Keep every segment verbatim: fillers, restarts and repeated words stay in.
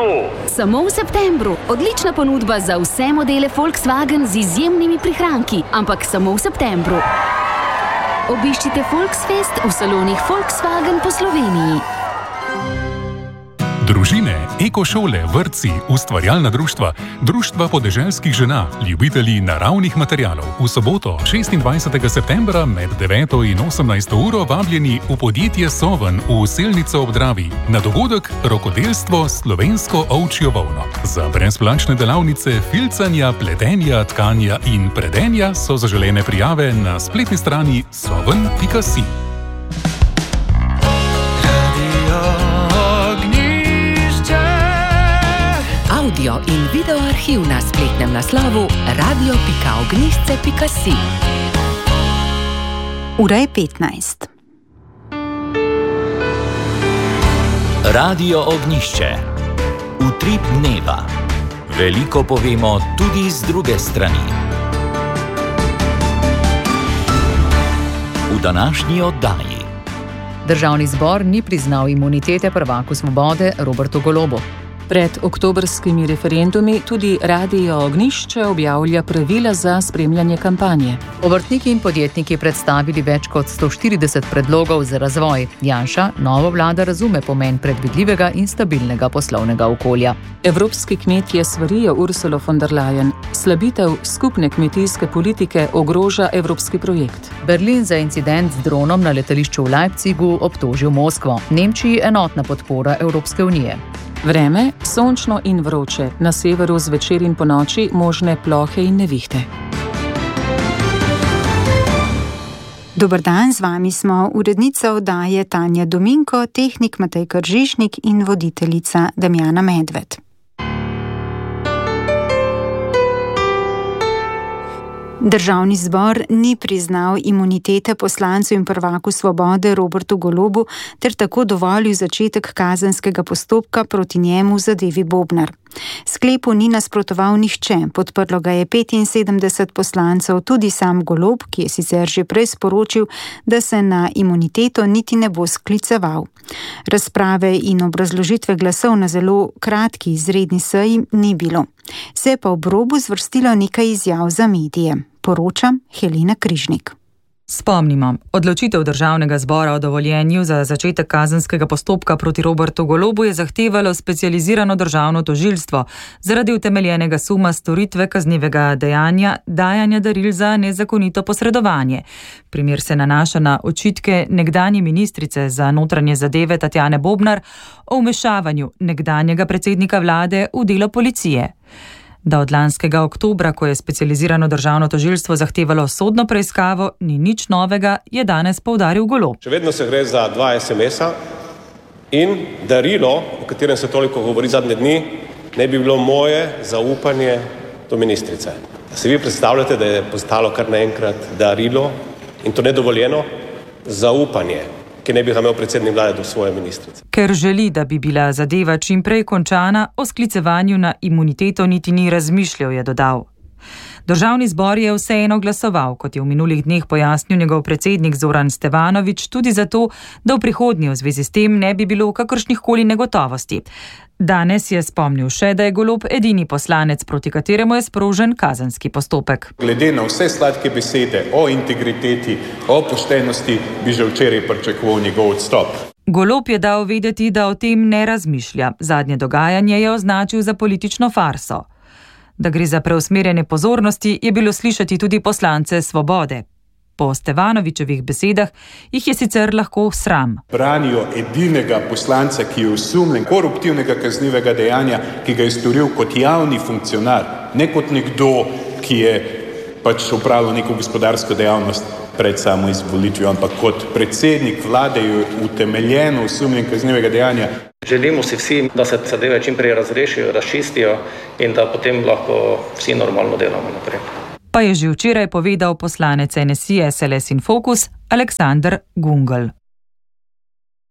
Samo v septembru. Odlična ponudba za vse modele Volkswagen z izjemnimi prihranki, ampak samo v septembru. Obiščite Volksfest v salonih Volkswagen po Sloveniji. Družine, ekošole, vrtci, ustvarjalna društva, društva podeželskih žena, ljubitelji naravnih materialov. V soboto, šestindvajsetega septembra med deveto in osemnajsto uro vabljeni v podjetje Soven v Selnico ob Dravi na dogodek Rokodelstvo slovensko ovčjo volno. Za brezplačne delavnice filcanja, pletenja, tkanja in predenja so zaželene prijave na spletni strani soven pika si. Audio in video arhiv na spletnem naslovu radio pika ognjišče pika si. Ura je petnajst. Radio Ognjišče. Utrip dneva. Veliko povemo tudi z druge strani. V današnji oddaji. Državni zbor ni priznal imunitete prvaku Svobode Robertu Golobu. Pred oktobrskimi referendumi tudi Radio Ognjišče objavlja pravila za spremljanje kampanje. Obrtniki in podjetniki predstavili več kot sto štirideset predlogov za razvoj. Janša, nova vlada razume pomen predvidljivega in stabilnega poslovnega okolja. Evropski kmetje svarijo Ursulo von der Leyen. Slabitev skupne kmetijske politike ogroža evropski projekt. Berlin za incident z dronom na letališču v Leipzigu obtožil Moskvo. Nemčiji enotna podpora Evropske unije. Vreme, sončno in vroče, na severu zvečer in ponoči možne plohe in nevihte. Dober dan, z vami smo urednica oddaje Tanja Dominko, tehnik Matej Kržišnik in voditeljica Damjana Medved. Državni zbor ni priznal imunitete poslancu in prvaku Svobode Robertu Golobu ter tako dovolil začetek kazenskega postopka proti njemu v zadevi Bobnar. Sklepu ni nasprotoval nihče, podprlo ga je petinsedemdeset poslancev, tudi sam Golob, ki je sicer že prej sporočil, da se na imuniteto niti ne bo skliceval. Razprave in obrazložitve glasov na zelo kratki izredni seji ni bilo. Se je pa ob robu zvrstilo nekaj izjav za medije. Poroča Helena Križnik. Spomnimo, odločitev Državnega zbora o dovoljenju za začetek kazenskega postopka proti Robertu Golobu je zahtevalo specializirano državno tožilstvo zaradi utemeljenega suma storitve kaznivega dejanja dajanja daril za nezakonito posredovanje. Primer se nanaša na očitke nekdanje ministrice za notranje zadeve Tatjane Bobnar o vmešavanju nekdanjega predsednika vlade v delo policije. Da od lanskega oktobra, ko je specializirano državno tožilstvo zahtevalo sodno preiskavo, ni nič novega, je danes poudaril Golob. Še vedno se gre za dva es em esa in darilo, o katerem se toliko govori zadnje dni, ne bi bilo moje zaupanje do ministrice. Da se vi predstavljate, da je postalo kar naenkrat darilo in to nedovoljeno zaupanje, ki ne bi ga imel predsednik vlade do svoje ministrice. Ker želi, da bi bila zadeva čim prej končana, o sklicevanju na imuniteto niti ni razmišljal, je dodal. Državni zbor je vseeno glasoval, kot je v minulih dneh pojasnil njegov predsednik Zoran Stevanović, tudi zato, da v prihodnje v zvezi s tem ne bi bilo kakršnihkoli negotovosti. Danes je spomnil še, da je Golob edini poslanec, proti kateremu je sprožen kazenski postopek. Glede na vse sladke besede o integriteti, o poštenosti, bi že včeraj pričakoval njegov odstop. Golob je dal vedeti, da o tem ne razmišlja. Zadnje dogajanje je označil za politično farso. Da gre za preusmerjanje pozornosti, je bilo slišati tudi poslance Svobode. Po Stevanovićevih besedah jih je sicer lahko sram. Branijo edinega poslanca, ki je osumljen koruptivnega kaznivega dejanja, ki ga je storil kot javni funkcionar, ne kot nekdo, ki je pač opravil neko gospodarsko dejavnost pred samo izvolitvijo, ampak kot predsednik vlade je utemeljeno osumljen kaznivega dejanja. Želimo si vsi, da se zadeve čim prej razrešijo, razčistijo in da potem lahko vsi normalno delamo naprej. Pa je že včeraj povedal poslanec en es i, es el es in Fokus Aleksander Gungl.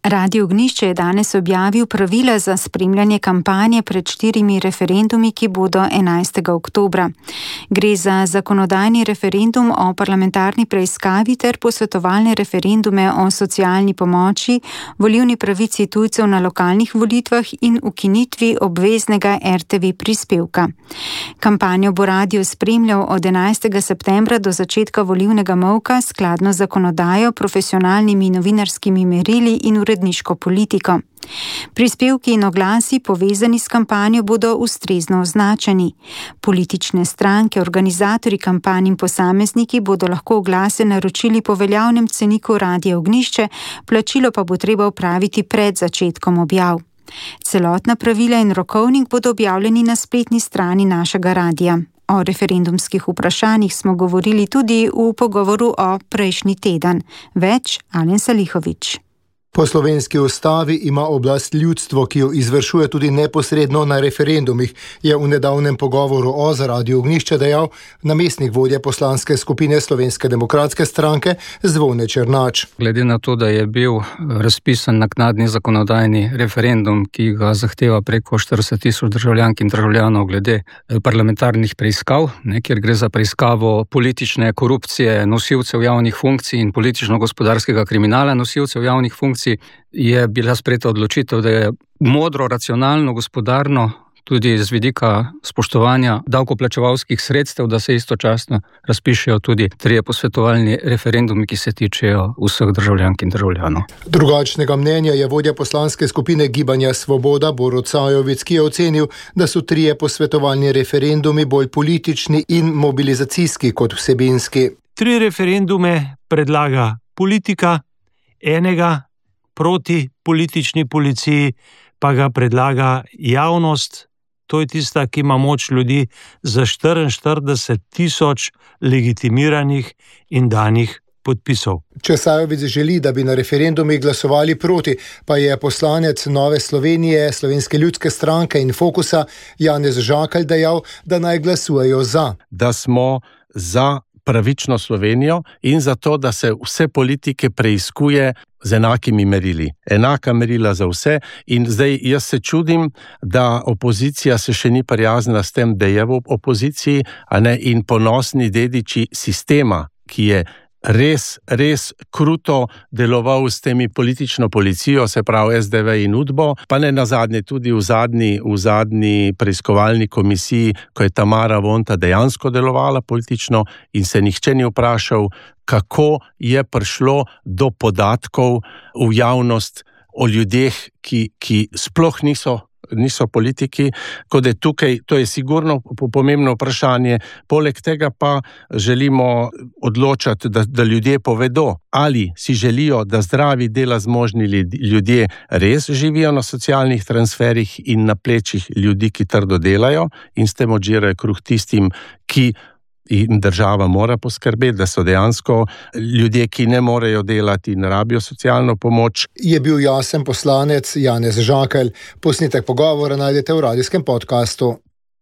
Radio Ognjišče je danes objavil pravila za spremljanje kampanje pred štirimi referendumi, ki bodo enajstega oktobra. Gre za zakonodajni referendum o parlamentarni preiskavi ter posvetovalne referendume o socialni pomoči, volilni pravici tujcev na lokalnih volitvah in ukinitvi obveznega er te ve prispevka. Kampanjo bo radio spremljal od enajstega septembra do začetka volilnega molka skladno z zakonodajo, profesionalnimi novinarskimi merili in uredništvom. uredniško politiko. Prispevki in oglasi povezani s kampanjo bodo ustrezno označeni. Politične stranke, organizatorji kampanj in posamezniki bodo lahko oglase naročili po veljavnem ceniku Radia Ognjišče, plačilo pa bo treba opraviti pred začetkom objav. Celotna pravila in rokovnik bodo objavljeni na spletni strani našega radia. O referendumskih vprašanjih smo govorili tudi v pogovoru o prejšnji teden. Več Alen Salihović. Po slovenski ustavi ima oblast ljudstvo, ki jo izvršuje tudi neposredno na referendumih, je v nedavnem pogovoru o za Radio Ognjišče dejal namestnik vodje poslanske skupine Slovenske demokratske stranke Zvone Černač. Glede na to, da je bil razpisan naknadni zakonodajni referendum, ki ga zahteva preko štirideset tisoč državljank in državljanov glede parlamentarnih preiskav, ne, kjer gre za preiskavo politične korupcije nosilcev javnih funkcij in politično-gospodarskega kriminala nosilcev javnih funkcij, je bila sprejeta odločitev, da je modro, racionalno, gospodarno, tudi z vidika spoštovanja davkoplačevalskih sredstev, da se istočasno razpišejo tudi trije posvetovalni referendumi, ki se tičejo vseh državljank in državljanov. Drugačnega mnenja je vodja poslanske skupine Gibanja Svoboda Borut Sajovic, ki je ocenil, da so trije posvetovalni referendumi bolj politični in mobilizacijski kot vsebinski. Tri referendume predlaga politika, enega proti politični policiji pa ga predlaga javnost. To je tista, ki ima moč ljudi za štiriinštirideset tisoč legitimiranih in danih podpisov. Če Sajovic želi, da bi na referendumih glasovali proti, pa je poslanec Nove Slovenije, Slovenske ljudske stranke in Fokusa Janez Žakelj dejal, da naj glasujejo za. Da smo za pravično Slovenijo in za to, da se vse politike preiskuje z enakimi merili. Enaka merila za vse in zdaj jaz se čudim, da opozicija se še ni prijaznila s tem, da je v opoziciji, a ne, in ponosni dediči sistema, ki je res, res kruto deloval s temi politično policijo, se pravi es de ve in UDBO, pa ne nazadnje tudi v zadnji, v zadnji preiskovalni komisiji, ko je Tamara Vonta dejansko delovala politično in se nihče ni vprašal, kako je prišlo do podatkov v javnost o ljudeh, ki, ki sploh niso niso politiki, kot je tukaj, to je sigurno pomembno vprašanje. Poleg tega pa želimo odločati, da, da ljudje povedo, ali si želijo, da zdravi dela zmožni ljudje res živijo na socialnih transferih in na plečih ljudi, ki trdo delajo in s tem odžirajo kruh tistim, ki in država mora poskrbeti, da so dejansko ljudje, ki ne morejo delati in rabijo socialno pomoč. Je bil jasen poslanec Janez Žakelj. Posnetek pogovora najdete v radijskem podkastu.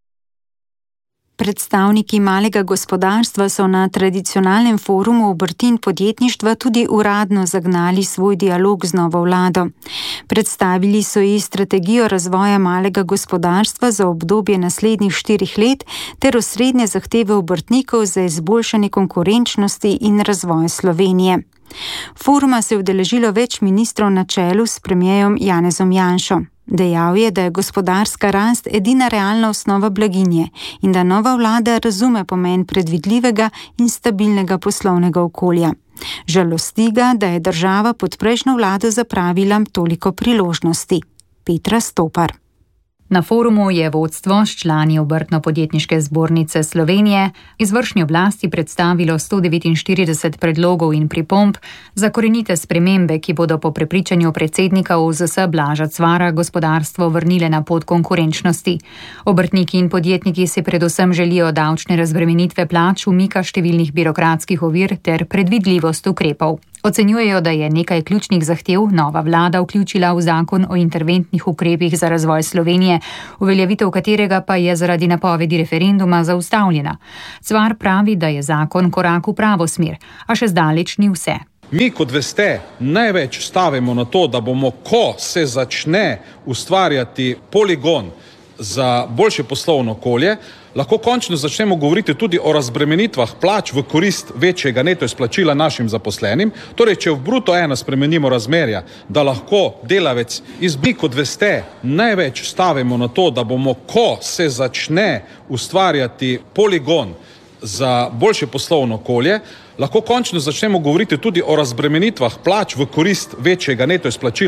Predstavniki malega gospodarstva so na tradicionalnem forumu obrti in podjetništva tudi uradno zagnali svoj dialog z novo vlado. Predstavili so ji strategijo razvoja malega gospodarstva za obdobje naslednjih štirih let ter osrednje zahteve obrtnikov za izboljšanje konkurenčnosti in razvoj Slovenije. Foruma se je udeležilo več ministrov na čelu s premierjem Janezom Janšo. Dejal je, da je gospodarska rast edina realna osnova blaginje in da nova vlada razume pomen predvidljivega in stabilnega poslovnega okolja. Žalosti ga, da je država pod prejšnjo vlado zapravila toliko priložnosti. Petra Stopar. Na forumu je vodstvo s člani Obrtno-podjetniške zbornice Slovenije izvršni oblasti predstavilo sto devetinštirideset predlogov in pripomb za korenite spremembe, ki bodo po prepričanju predsednika o zes Blaža Cvara gospodarstvo vrnile na pot konkurenčnosti. Obrtniki in podjetniki si predvsem želijo davčne razbremenitve plač, umika številnih birokratskih ovir ter predvidljivost ukrepov. Ocenjujejo, da je nekaj ključnih zahtev nova vlada vključila v zakon o interventnih ukrepih za razvoj Slovenije, uveljavitev katerega pa je zaradi napovedi referenduma zaustavljena. Cvar pravi, da je zakon korak v pravo smer, a še zdaleč ni vse. Mi, kot veste, največ stavimo na to, da bomo, ko se začne ustvarjati poligon za boljše poslovno okolje, lahko končno začnemo govoriti tudi o razbremenitvah plač v korist večjega neto izplačila našim zaposlenim. Torej, če v bruto ena spremenimo razmerja, da lahko delavec izbi, kot veste, največ stavimo na to, da bomo, ko se začne ustvarjati poligon za boljše poslovno okolje, lahko končno začnemo govoriti tudi o razbremenitvah plač v korist večjega neto izplačila